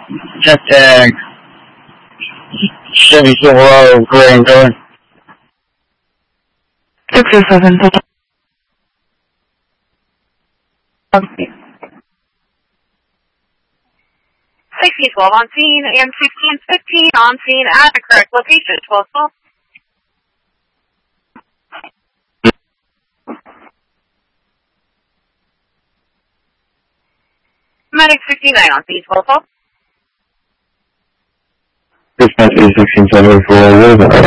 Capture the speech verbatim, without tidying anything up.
Check tag. Chevy Silverado, gray and color. six oh seven, total. sixteen twelve on scene and sixteen fifteen on scene at the correct location. twelve twelve. Medic sixty-nine on scene. twelve twelve. Dispatch A sixteen seventy-four, what is it?